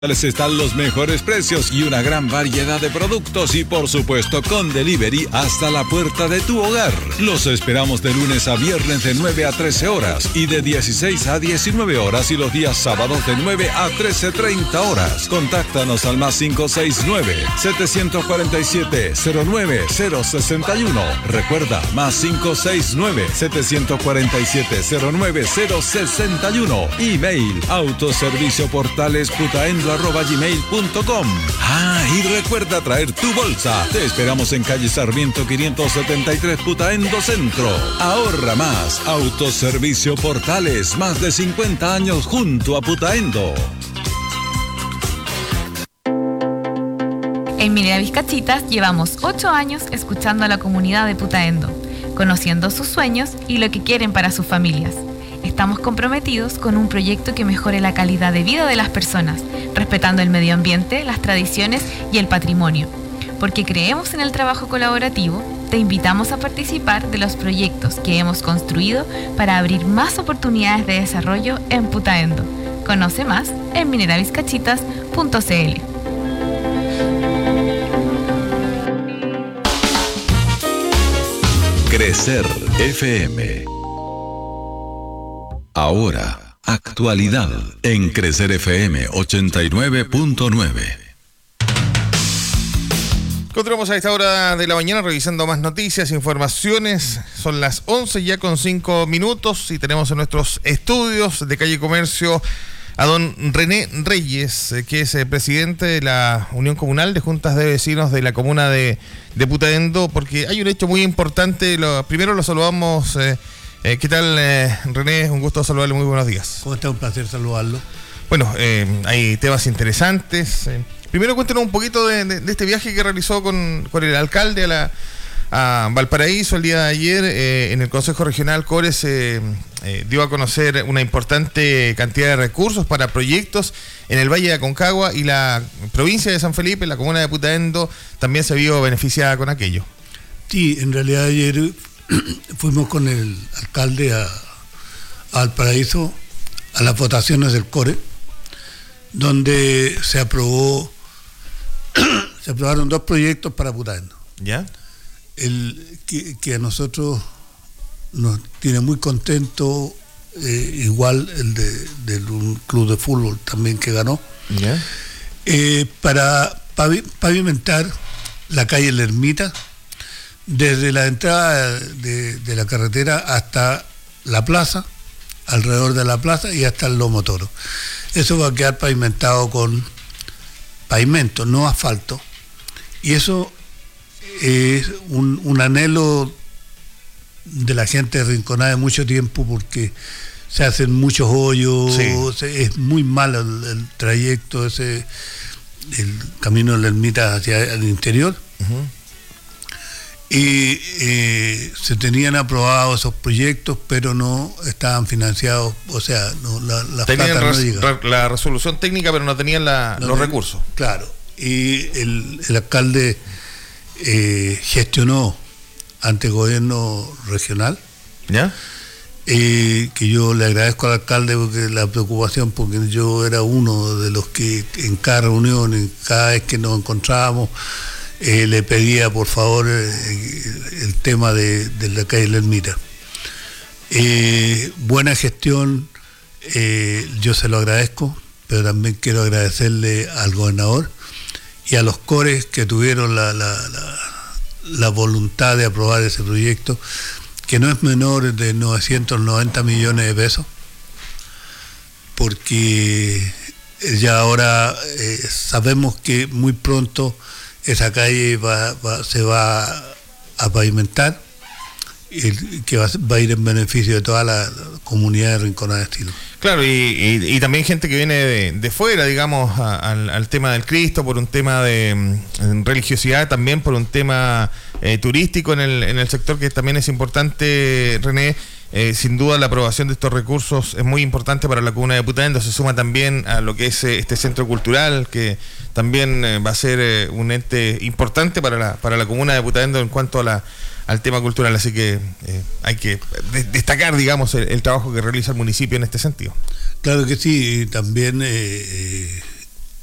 Están los mejores precios y una gran variedad de productos y por supuesto con delivery hasta la puerta de tu hogar. Los esperamos de lunes a viernes de 9 a 13 horas y de 16 a 19 horas y los días sábados de 9 a 13:30 horas. Contáctanos al más 569-747-09061. Recuerda, más 569-747-09061. Email autoservicioportalesputaendo @gmail.com. Y recuerda traer tu bolsa. Te esperamos en calle Sarmiento 573, Putaendo Centro. Ahorra más. Autoservicio Portales, más de 50 años junto a Putaendo. En Minera Vizcachitas llevamos 8 años escuchando a la comunidad de Putaendo, conociendo sus sueños y lo que quieren para sus familias. Estamos comprometidos con un proyecto que mejore la calidad de vida de las personas, respetando el medio ambiente, las tradiciones y el patrimonio. Porque creemos en el trabajo colaborativo, te invitamos a participar de los proyectos que hemos construido para abrir más oportunidades de desarrollo en Putaendo. Conoce más en mineravizcachitas.cl. Crecer FM. Ahora, actualidad en Crecer FM 89.9. Continuamos a esta hora de la mañana revisando más noticias, informaciones. Son las 11 ya con 5 minutos y tenemos en nuestros estudios de Calle Comercio a don René Reyes, que es presidente de la Unión Comunal de Juntas de Vecinos de la comuna de Putaendo, porque hay un hecho muy importante. Primero lo saludamos. ¿Qué tal, René? Un gusto saludarle, muy buenos días. ¿Cómo está? Un placer saludarlo. Bueno, hay temas interesantes. Primero cuéntenos un poquito de este viaje que realizó con el alcalde a Valparaíso el día de ayer. En el Consejo Regional Core se dio a conocer una importante cantidad de recursos para proyectos en el Valle de Aconcagua, y la provincia de San Felipe, la comuna de Putaendo, también se vio beneficiada con aquello. Sí, en realidad ayer fuimos con el alcalde a Valparaíso a las votaciones del Core, donde se aprobaron 2 proyectos para Putaendo. ¿Ya? El que a nosotros nos tiene muy contento, igual el de un club de fútbol también que ganó. ¿Ya? Para pavimentar la calle La Ermita, desde la entrada de la carretera hasta la plaza, alrededor de la plaza y hasta el Lomo Toro. Eso va a quedar pavimentado con pavimento, no asfalto. Y eso es un anhelo de la gente de Rinconada de mucho tiempo, porque se hacen muchos hoyos. Sí. Es muy malo el trayecto ese, el camino de la Ermita hacia el interior. Uh-huh. Y se tenían aprobados esos proyectos, pero no estaban financiados, o sea, la plata no llega. La resolución técnica, pero no tenían los recursos. Claro, y el alcalde gestionó ante el gobierno regional. ¿Ya? Que yo le agradezco al alcalde porque la preocupación, porque yo era uno de los que en cada reunión, cada vez que nos encontrábamos, le pedía por favor el tema de la calle La Ermita. Buena gestión, yo se lo agradezco, pero también quiero agradecerle al gobernador y a los cores que tuvieron la voluntad de aprobar ese proyecto, que no es menor de 990 millones de pesos, porque ya ahora sabemos que muy pronto esa calle se va a pavimentar, que va a ir en beneficio de toda la comunidad de Rinconada de Estilo. Claro, y también gente que viene de fuera, digamos, al tema del Cristo, por un tema de religiosidad, también por un tema turístico en el sector, que también es importante, René. Sin duda la aprobación de estos recursos es muy importante para la comuna de Putaendo. Se suma también a lo que es este centro cultural, que también va a ser un ente importante para la comuna de Putaendo en cuanto al tema cultural. Así que hay que destacar, digamos, el trabajo que realiza el municipio en este sentido. Claro que sí, y también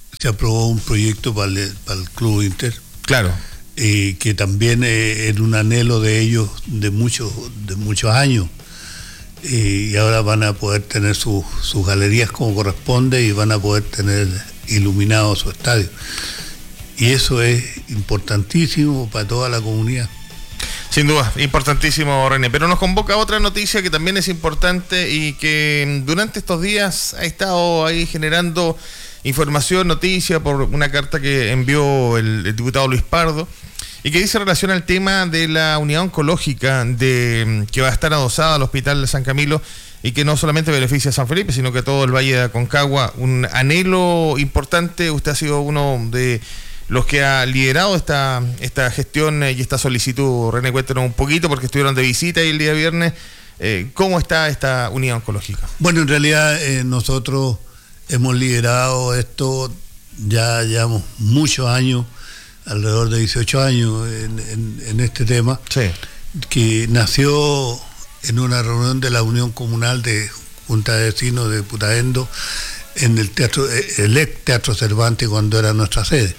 se aprobó un proyecto para el Club Inter. Claro. Que también era un anhelo de ellos de muchos años. Y ahora van a poder tener sus galerías como corresponde y van a poder tener iluminado su estadio. Y eso es importantísimo para toda la comunidad. Sin duda, importantísimo, René. Pero nos convoca otra noticia que también es importante y que durante estos días ha estado ahí generando información, noticia, por una carta que envió el diputado Luis Pardo, y que dice relación al tema de la unidad oncológica que va a estar adosada al Hospital de San Camilo y que no solamente beneficia a San Felipe, sino que a todo el Valle de Aconcagua. Un anhelo importante. Usted ha sido uno de los que ha liderado esta gestión y esta solicitud. René, cuéntanos un poquito, porque estuvieron de visita ahí el día viernes. ¿Cómo está esta unidad oncológica? Bueno, en realidad nosotros hemos liderado esto, ya llevamos muchos años, alrededor de 18 años en este tema, sí, que nació en una reunión de la Unión Comunal de Junta de Vecinos de Putaendo en el ex Teatro Cervantes, cuando era nuestra sede.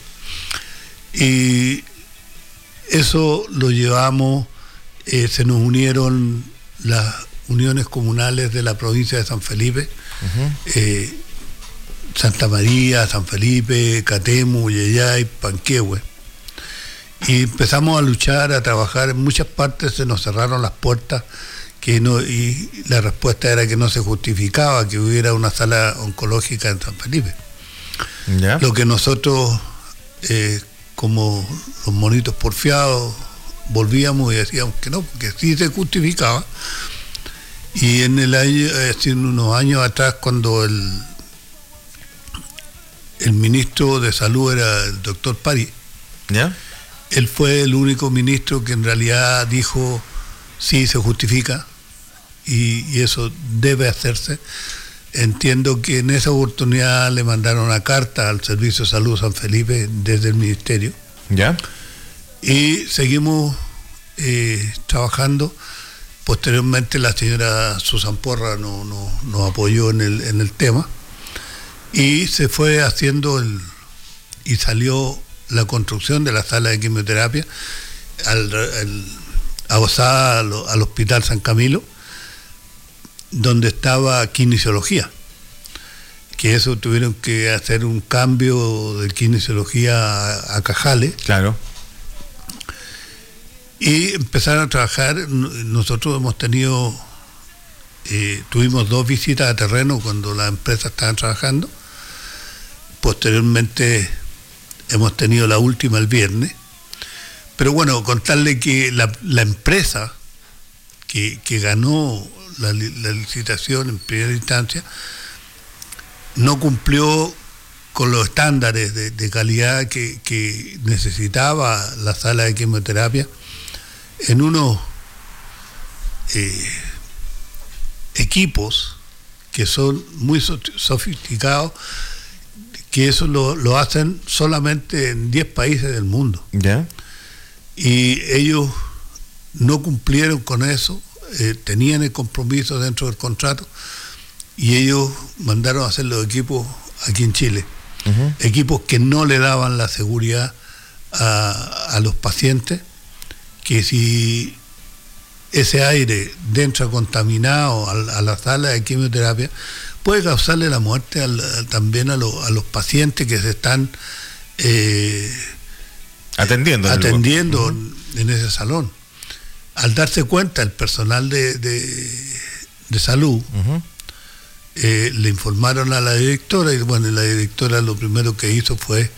Y eso lo llevamos, se nos unieron las uniones comunales de la provincia de San Felipe, Santa María, San Felipe, Catemu, Yeyay, Panquehue. Y empezamos a luchar, a trabajar. En muchas partes se nos cerraron las puertas y la respuesta era que no se justificaba que hubiera una sala oncológica en San Felipe. ¿Ya? Lo que nosotros, como los monitos porfiados, volvíamos y decíamos que no, porque sí se justificaba. Y en unos años atrás, cuando el ministro de Salud era el doctor París, ¿ya? Él fue el único ministro que en realidad dijo sí, se justifica y eso debe hacerse. Entiendo que en esa oportunidad le mandaron una carta al Servicio de Salud San Felipe desde el Ministerio. ¿Ya? Y seguimos trabajando. Posteriormente la señora Susan Porra nos apoyó en el tema y se fue haciendo y salió la construcción de la sala de quimioterapia adosada al Hospital San Camilo, donde estaba kinesiología, que eso tuvieron que hacer un cambio de kinesiología a Cajales. Claro. Y empezaron a trabajar. Nosotros hemos tuvimos 2 visitas a terreno cuando las empresas estaban trabajando. Posteriormente hemos tenido la última el viernes. Pero bueno, contarle que la empresa que ganó la licitación en primera instancia no cumplió con los estándares de calidad que necesitaba la sala de quimioterapia en unos equipos que son muy sofisticados, que eso lo hacen solamente en 10 países del mundo. ¿Ya? Y ellos no cumplieron con eso, tenían el compromiso dentro del contrato y ellos mandaron a hacer los equipos aquí en Chile. Uh-huh. Equipos que no le daban la seguridad a los pacientes, que si ese aire entra contaminado a la sala de quimioterapia, puede causarle la muerte también a los pacientes que se están atendiendo en ese salón. Al darse cuenta el personal de salud, uh-huh, le informaron a la directora, y bueno, la directora lo primero que hizo fue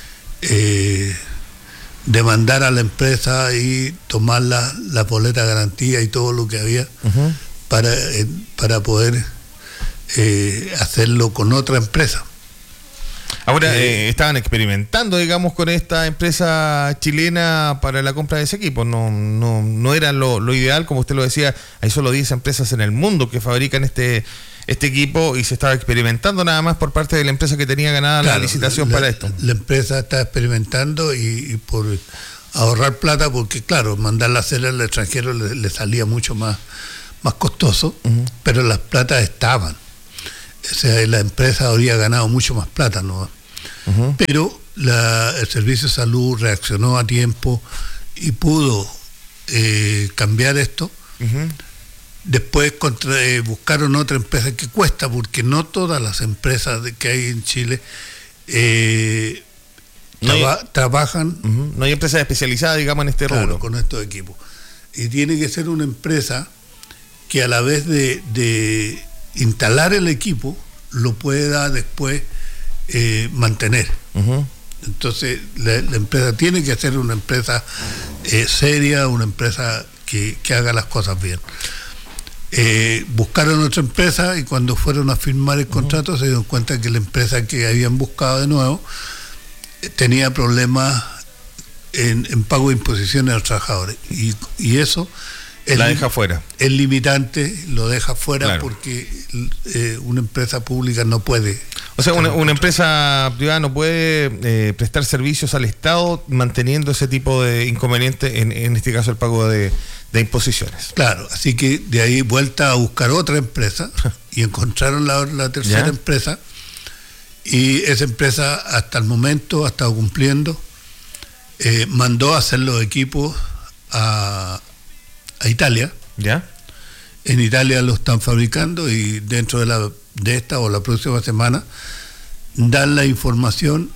demandar a la empresa y tomar la boleta de garantía y todo lo que había, uh-huh, para poder hacerlo con otra empresa. Ahora, estaban experimentando, digamos, con esta empresa chilena para la compra de ese equipo. No era lo ideal, como usted lo decía. Hay solo 10 empresas en el mundo que fabrican este equipo y se estaba experimentando nada más por parte de la empresa que tenía ganada, claro, la licitación para esto. La empresa está experimentando y por ahorrar plata, porque claro, mandarla a hacer al extranjero le salía mucho más costoso, uh-huh, pero las platas estaban. O sea, la empresa habría ganado mucho más plata, ¿no? pero el Servicio de Salud reaccionó a tiempo y pudo cambiar esto. Después buscaron otra empresa que cuesta, porque no todas las empresas que hay en Chile trabajan. No hay empresas especializadas, digamos, en este rubro. Con estos equipos. Y tiene que ser una empresa que a la vez de instalar el equipo, lo pueda después mantener. Entonces, la empresa tiene que ser una empresa seria, una empresa que haga las cosas bien. Buscaron otra empresa y cuando fueron a firmar el contrato se dieron cuenta que la empresa que habían buscado de nuevo tenía problemas en pago de imposiciones a los trabajadores, y eso la deja fuera. El limitante lo deja fuera, claro, porque una empresa pública no puede. O sea, una empresa privada no puede prestar servicios al Estado manteniendo ese tipo de inconveniente, en este caso el pago de imposiciones. Claro, así que de ahí vuelta a buscar otra empresa y encontraron la tercera empresa, y esa empresa hasta el momento ha estado cumpliendo. Mandó a hacer los equipos a Italia. ¿Ya? En Italia lo están fabricando, y dentro de esta o la próxima semana dan la información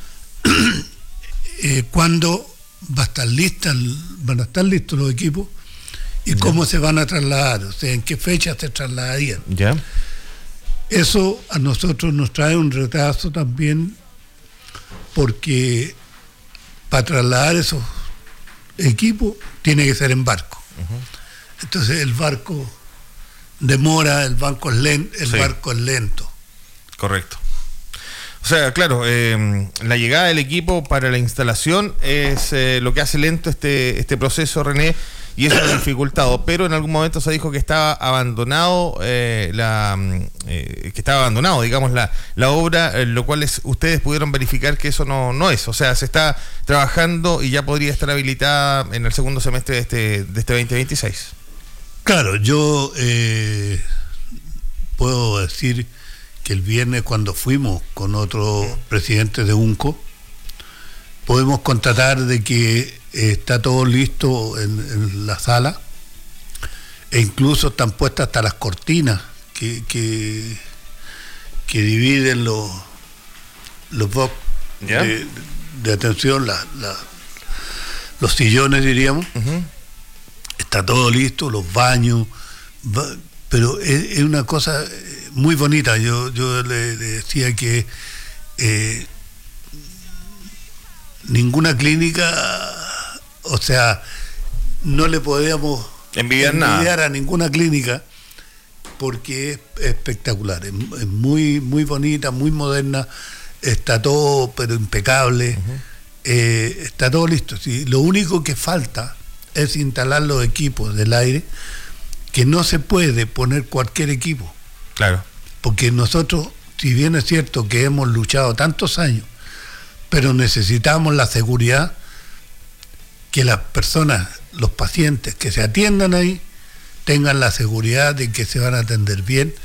cuándo van a estar listos los equipos y cómo se van a trasladar, o sea, en qué fecha se trasladarían. ¿Ya? Eso a nosotros nos trae un retraso también, porque para trasladar esos equipos tiene que ser en barco. Entonces el barco demora, el barco es lento. Correcto. O sea, claro, la llegada del equipo para la instalación es lo que hace lento este proceso, René, y eso ha dificultado. Pero en algún momento se dijo que estaba abandonado, digamos, la obra, lo cual ustedes pudieron verificar que eso no es. O sea, se está trabajando y ya podría estar habilitada en el segundo semestre de este 2026. Claro, yo puedo decir que el viernes, cuando fuimos con otro presidente de UNCO, podemos constatar de que está todo listo en la sala, e incluso están puestas hasta las cortinas que dividen los box de atención, los sillones, diríamos. Está todo listo, los baños, pero es una cosa muy bonita. Yo le decía que ninguna clínica, o sea, no le podíamos envidiar a ninguna clínica, porque es espectacular, es muy, muy bonita, muy moderna, está todo pero impecable, está todo listo. Sí, lo único que falta es instalar los equipos del aire, que no se puede poner cualquier equipo. Claro. Porque nosotros, si bien es cierto que hemos luchado tantos años, pero necesitamos la seguridad que las personas, los pacientes que se atiendan ahí, tengan la seguridad de que se van a atender bien,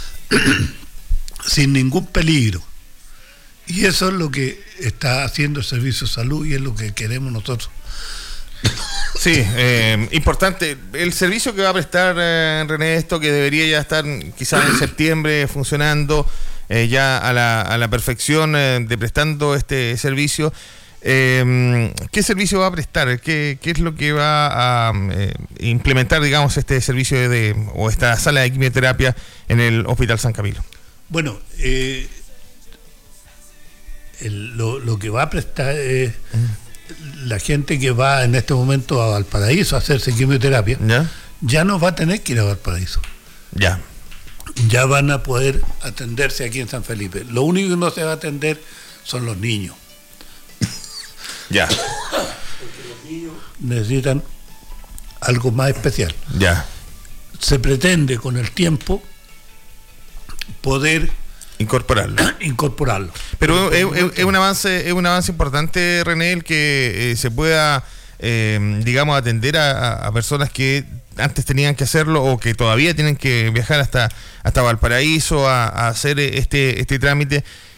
sin ningún peligro. Y eso es lo que está haciendo el Servicio de Salud, y es lo que queremos nosotros. Sí, importante. El servicio que va a prestar, René, esto que debería ya estar quizás en septiembre funcionando ya a la perfección, de prestando este servicio. ¿Qué servicio va a prestar? ¿Qué es lo que va a implementar, digamos, este servicio o esta sala de quimioterapia en el Hospital San Camilo? Bueno, lo que va a prestar es la gente que va en este momento a Valparaíso a hacerse quimioterapia, ya no va a tener que ir a Valparaíso. Ya van a poder atenderse aquí en San Felipe. Lo único que no se va a atender son los niños. Ya. Porque los niños necesitan algo más especial. Se pretende con el tiempo poder incorporarlo. Pero es un avance importante, René, el que se pueda, digamos, atender a personas que antes tenían que hacerlo, o que todavía tienen que viajar hasta Valparaíso a hacer este trámite,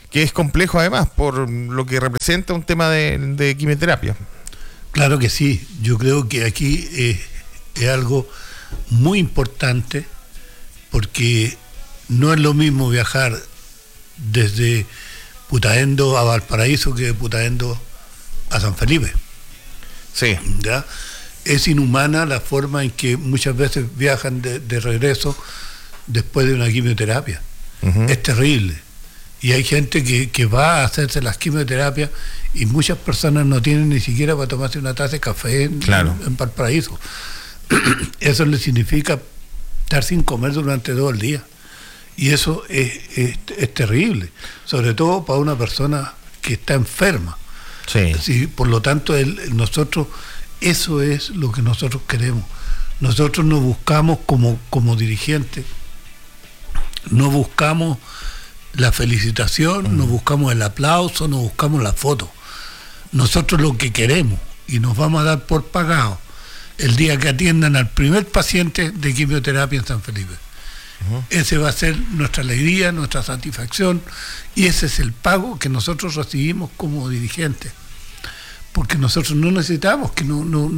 que es complejo además por lo que representa un tema de quimioterapia. Claro que sí, yo creo que aquí es algo muy importante, porque no es lo mismo viajar desde Putaendo a Valparaíso que de Putaendo a San Felipe. Sí. ¿Ya? Es inhumana la forma en que muchas veces viajan de regreso después de una quimioterapia. Uh-huh. Es terrible. Y hay gente que va a hacerse las quimioterapias y muchas personas no tienen ni siquiera para tomarse una taza de café en Valparaíso. Eso le significa estar sin comer durante todo el día. Y eso es terrible, sobre todo para una persona que está enferma. Sí. Sí, por lo tanto, nosotros, eso es lo que nosotros queremos. Nosotros nos buscamos como dirigentes, no buscamos la felicitación, no buscamos el aplauso, no buscamos la foto. Nosotros lo que queremos, y nos vamos a dar por pagado, el día que atiendan al primer paciente de quimioterapia en San Felipe. Uh-huh. Ese va a ser nuestra alegría, nuestra satisfacción, y ese es el pago que nosotros recibimos como dirigentes, porque nosotros no necesitamos que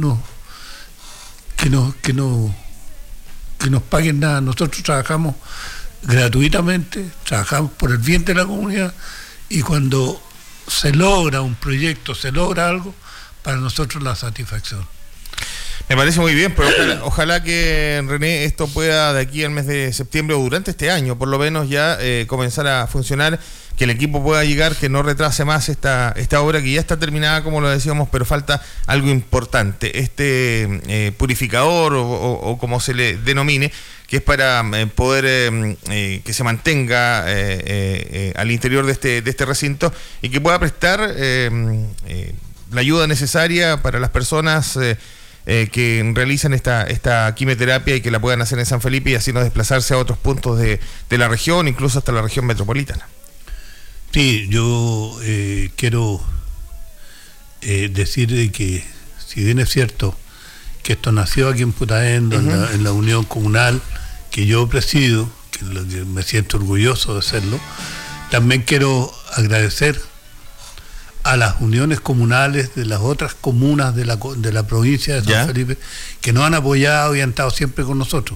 nos paguen nada. Nosotros trabajamos gratuitamente, trabajamos por el bien de la comunidad, y cuando se logra un proyecto, se logra algo, para nosotros la satisfacción. Me parece muy bien, pero ojalá que, René, esto pueda de aquí al mes de septiembre o durante este año, por lo menos ya comenzar a funcionar, que el equipo pueda llegar, que no retrase más esta obra que ya está terminada, como lo decíamos, pero falta algo importante, purificador o como se le denomine, que es para poder que se mantenga al interior de este recinto y que pueda prestar la ayuda necesaria para las personas que realizan esta quimioterapia y que la puedan hacer en San Felipe y así no desplazarse a otros puntos de la región, incluso hasta la región metropolitana. Sí, yo quiero decir que, si bien es cierto que esto nació aquí en Putaendo, uh-huh, en la Unión Comunal que yo presido, que me siento orgulloso de hacerlo, también quiero agradecer a las uniones comunales de las otras comunas de la provincia de San Felipe, que nos han apoyado y han estado siempre con nosotros.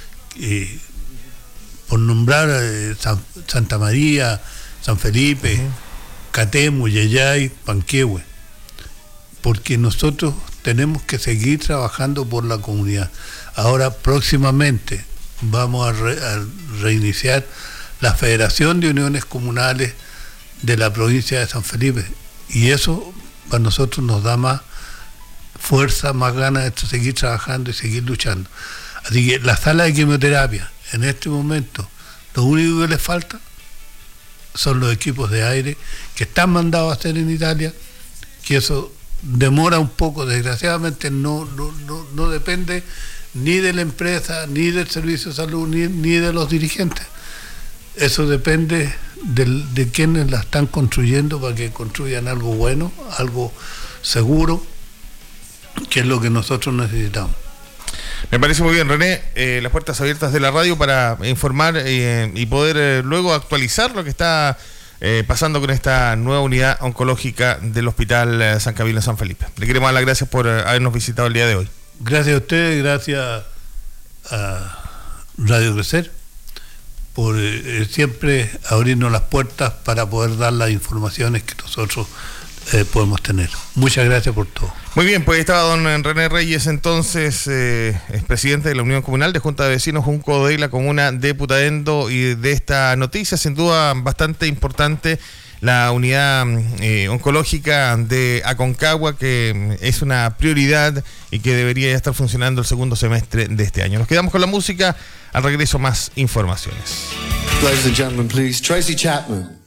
Por nombrar Santa María, San Felipe, uh-huh, Catemu, Yayay, Panquehue, porque nosotros tenemos que seguir trabajando por la comunidad. Ahora, próximamente, vamos a reiniciar la Federación de Uniones Comunales de la provincia de San Felipe, y eso para nosotros nos da más fuerza, más ganas de seguir trabajando y seguir luchando. Así que la sala de quimioterapia, en este momento, lo único que le falta son los equipos de aire que están mandados a hacer en Italia, que eso demora un poco, desgraciadamente no depende ni de la empresa, ni del servicio de salud, ni de los dirigentes. Eso depende de quienes la están construyendo, para que construyan algo bueno, algo seguro, que es lo que nosotros necesitamos. Me parece muy bien, René, las puertas abiertas de la radio para informar y poder luego actualizar lo que está pasando con esta nueva unidad oncológica del Hospital San Camilo San Felipe. Le queremos dar las gracias por habernos visitado el día de hoy. Gracias a ustedes, gracias a Radio Crecer por siempre abrirnos las puertas para poder dar las informaciones que nosotros podemos tener. Muchas gracias por todo. Muy bien, pues estaba don René Reyes, entonces es presidente de la Unión Comunal de Junta de Vecinos Junco de la Comuna de Putaendo, y de esta noticia sin duda bastante importante, la unidad oncológica de Aconcagua, que es una prioridad y que debería ya estar funcionando el segundo semestre de este año. Nos quedamos con la música, al regreso más informaciones. Ladies and gentlemen, please, Tracy Chapman.